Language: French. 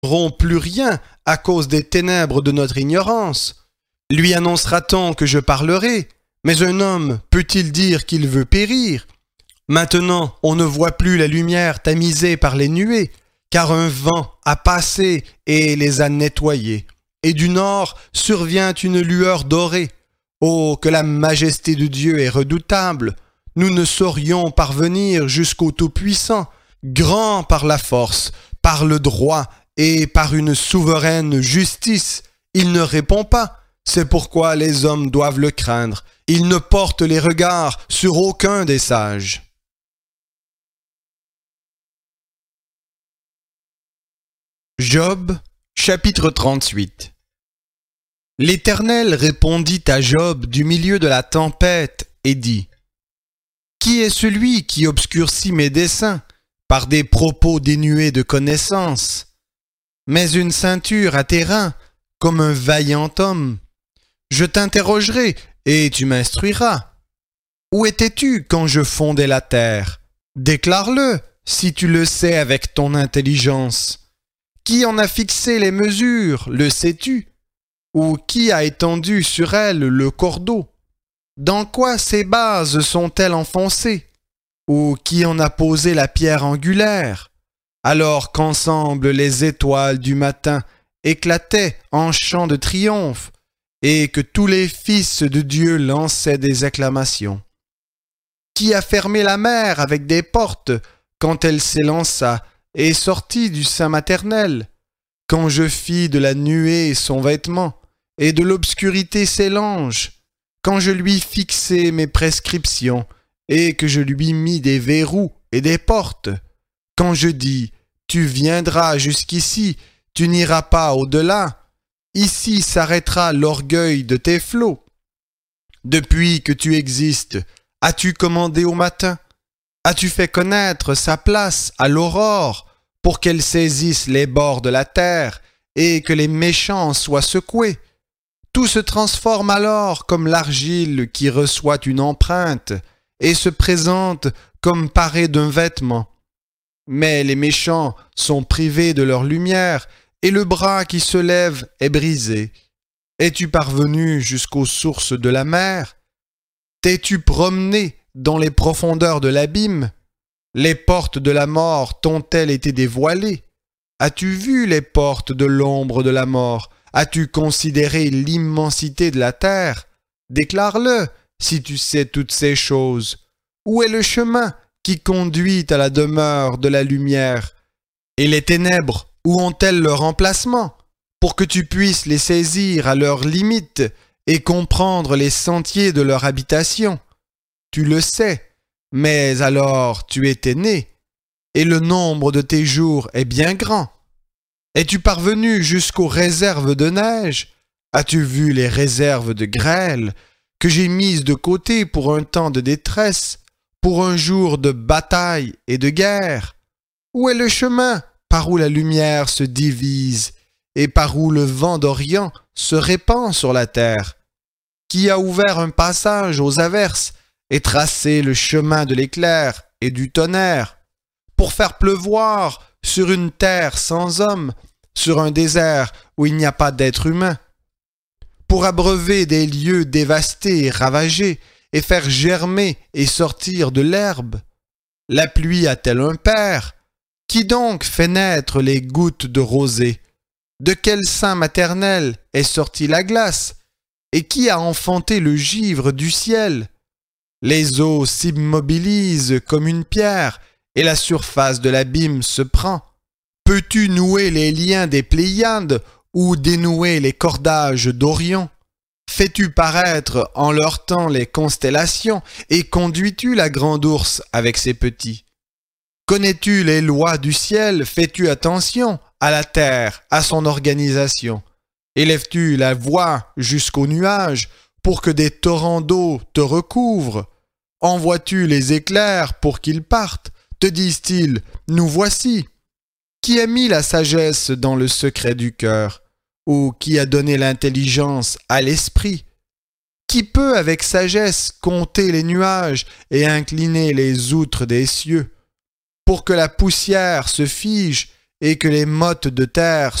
n'aurons plus rien à cause des ténèbres de notre ignorance. Lui annoncera-t-on que je parlerai, mais un homme peut-il dire qu'il veut périr? Maintenant, on ne voit plus la lumière tamisée par les nuées, car un vent a passé et les a nettoyés. Et du nord survient une lueur dorée. Oh, que la majesté de Dieu est redoutable! Nous ne saurions parvenir jusqu'au Tout-Puissant, grand par la force, par le droit et par une souveraine justice. Il ne répond pas, c'est pourquoi les hommes doivent le craindre. Il ne porte les regards sur aucun des sages. Job, chapitre 38. L'Éternel répondit à Job du milieu de la tempête et dit: Qui est celui qui obscurcit mes desseins par des propos dénués de connaissance? Mets une ceinture à tes reins comme un vaillant homme. Je t'interrogerai et tu m'instruiras. Où étais-tu quand je fondais la terre? Déclare-le si tu le sais avec ton intelligence. Qui en a fixé les mesures, le sais-tu? Ou qui a étendu sur elle le cordeau? Dans quoi ces bases sont-elles enfoncées? Ou qui en a posé la pierre angulaire? Alors qu'ensemble les étoiles du matin éclataient en chants de triomphe, et que tous les fils de Dieu lançaient des acclamations. Qui a fermé la mer avec des portes quand elle s'élança et sortit du sein maternel, quand je fis de la nuée son vêtement, et de l'obscurité ses langes, quand je lui fixai mes prescriptions, et que je lui mis des verrous et des portes, quand je dis, tu viendras jusqu'ici, tu n'iras pas au-delà, ici s'arrêtera l'orgueil de tes flots. Depuis que tu existes, as-tu commandé au matin? As-tu fait connaître sa place à l'aurore pour qu'elle saisisse les bords de la terre et que les méchants soient secoués? Tout se transforme alors comme l'argile qui reçoit une empreinte et se présente comme parée d'un vêtement. Mais les méchants sont privés de leur lumière et le bras qui se lève est brisé. Es-tu parvenu jusqu'aux sources de la mer? T'es-tu promené dans les profondeurs de l'abîme? Les portes de la mort t'ont-elles été dévoilées? As-tu vu les portes de l'ombre de la mort? As-tu considéré l'immensité de la terre? Déclare-le, si tu sais toutes ces choses. Où est le chemin qui conduit à la demeure de la lumière? Et les ténèbres, où ont-elles leur emplacement? Pour que tu puisses les saisir à leurs limites et comprendre les sentiers de leur habitation. Tu le sais, mais alors tu étais né, et le nombre de tes jours est bien grand. Es-tu parvenu jusqu'aux réserves de neige? As-tu vu les réserves de grêle que j'ai mises de côté pour un temps de détresse, pour un jour de bataille et de guerre? Où est le chemin par où la lumière se divise et par où le vent d'Orient se répand sur la terre? Qui a ouvert un passage aux averses et tracé le chemin de l'éclair et du tonnerre, pour faire pleuvoir sur une terre sans homme, sur un désert où il n'y a pas d'être humain, pour abreuver des lieux dévastés et ravagés, et faire germer et sortir de l'herbe? La pluie a-t-elle un père? Qui donc fait naître les gouttes de rosée? De quel sein maternel est sortie la glace? Et qui a enfanté le givre du ciel? Les eaux s'immobilisent comme une pierre, et la surface de l'abîme se prend. Peux-tu nouer les liens des Pléiades ou dénouer les cordages d'Orion? Fais-tu paraître en leur temps les constellations et conduis-tu la grande ours avec ses petits? Connais-tu les lois du ciel? Fais-tu attention à la terre, à son organisation? Élèves-tu la voix jusqu'aux nuages pour que des torrents d'eau te recouvrent? Envoies-tu les éclairs pour qu'ils partent? Te disent-ils, nous voici? Qui a mis la sagesse dans le secret du cœur? Ou qui a donné l'intelligence à l'esprit? Qui peut avec sagesse compter les nuages et incliner les outres des cieux, pour que la poussière se fige et que les mottes de terre